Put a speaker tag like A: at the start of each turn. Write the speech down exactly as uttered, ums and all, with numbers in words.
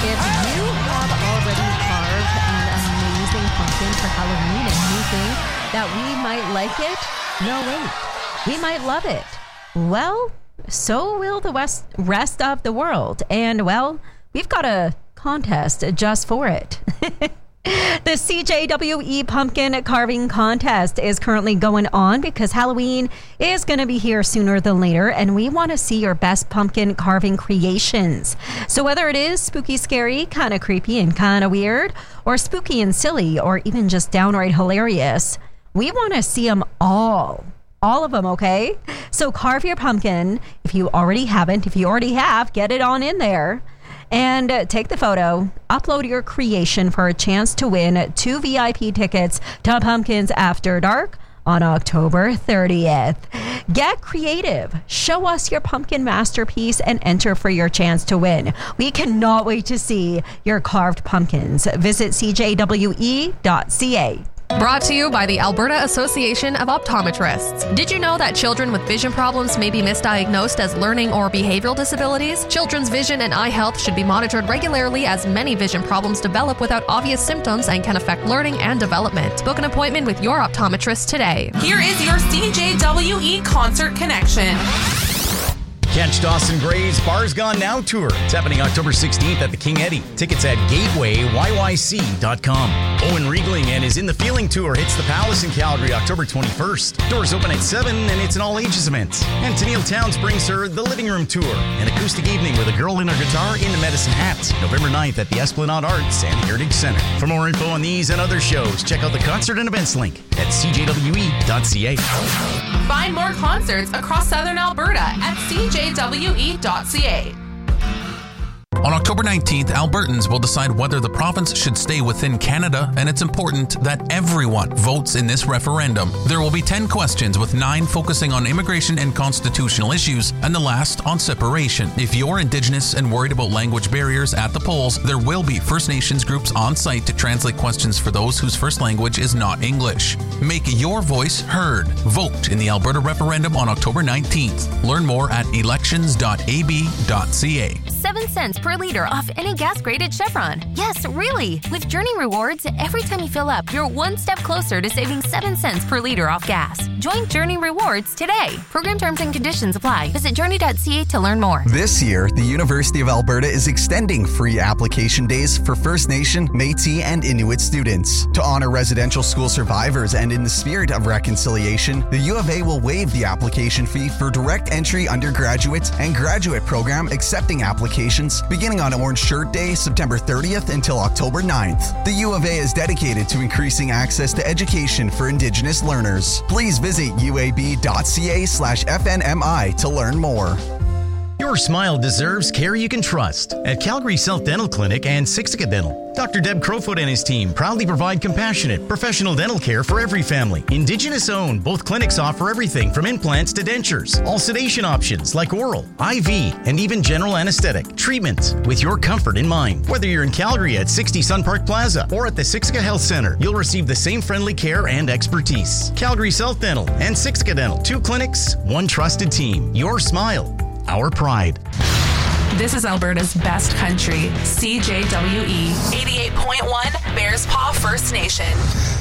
A: If you have already carved an amazing pumpkin for Halloween and you think that we might like it, no, wait, we might love it. Well, so will the west, rest of the world. And, well, we've got a contest just for it. The C J W E Pumpkin Carving Contest is currently going on because Halloween is going to be here sooner than later, and we want to see your best pumpkin carving creations. So whether it is spooky, scary, kind of creepy, and kind of weird, or spooky and silly, or even just downright hilarious, we want to see them all. All of them, okay? So carve your pumpkin. If you already haven't, if you already have, get it on in there. And uh, take the photo, upload your creation for a chance to win two V I P tickets to Pumpkins After Dark on October thirtieth. Get creative. Show us your pumpkin masterpiece and enter for your chance to win. We cannot wait to see your carved pumpkins. Visit c j w e dot c a.
B: Brought to you by the Alberta Association of Optometrists. Did you know that children with vision problems may be misdiagnosed as learning or behavioral disabilities? Children's vision and eye health should be monitored regularly, as many vision problems develop without obvious symptoms and can affect learning and development. Book an appointment with your optometrist today.
C: Here is your C J W E Concert Connection.
D: Catch Dawson Gray's Bars Gone Now tour. It's happening October sixteenth at the King Eddie. Tickets at gateway y y c dot com. Owen Riegling and his In the Feeling tour hits the Palace in Calgary October twenty-first. Doors open at seven and it's an all-ages event. And Tennille Towns brings her The Living Room tour, an acoustic evening with a girl and her guitar in the Medicine Hat. November ninth at the Esplanade Arts and Heritage Center. For more info on these and other shows, check out the concert and events link at c j w e dot c a.
C: Find more concerts across Southern Alberta at c j w e dot c a.
E: On October nineteenth, Albertans will decide whether the province should stay within Canada, and it's important that everyone votes in this referendum. There will be ten questions, with nine focusing on immigration and constitutional issues, and the last on separation. If you're Indigenous and worried about language barriers at the polls, there will be First Nations groups on site to translate questions for those whose first language is not English. Make your voice heard. Vote in the Alberta referendum on October nineteenth. Learn more at elections dot a b dot c a.
F: Seven cents per liter off any gas grade at Chevron. Yes, really. With Journey Rewards, every time you fill up, you're one step closer to saving seven cents per liter off gas. Join Journey Rewards today. Program terms and conditions apply. Visit journey dot c a to learn more.
G: This year, the University of Alberta is extending free application days for First Nation, Métis, and Inuit students. To honor residential school survivors and in the spirit of reconciliation, the U of A will waive the application fee for direct entry undergraduate and graduate program accepting applications beginning on Orange Shirt Day, September thirtieth until October ninth. The U of A is dedicated to increasing access to education for Indigenous learners. Please visit u a b dot c a slash f n m i to learn more.
D: Your smile deserves care you can trust. At Calgary South Dental Clinic and Siksika Dental, Doctor Deb Crowfoot and his team proudly provide compassionate, professional dental care for every family. Indigenous owned, both clinics offer everything from implants to dentures. All sedation options like oral, I V, and even general anesthetic treatments with your comfort in mind. Whether you're in Calgary at sixty Sun Park Plaza or at the Siksika Health Center, you'll receive the same friendly care and expertise. Calgary South Dental and Siksika Dental, two clinics, one trusted team. Your smile, our pride.
C: This is Alberta's best country, C J W E eighty-eight point one Bears Paw First Nation.